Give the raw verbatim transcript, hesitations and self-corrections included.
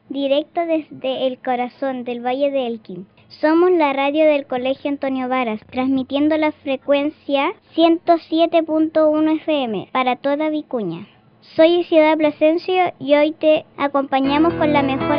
directo desde el corazón del Valle de Elqui. Somos la radio del Colegio Antonio Varas, transmitiendo la frecuencia ciento siete punto uno F M para toda Vicuña. Soy Isidora Plasencia y hoy te acompañamos con la mejor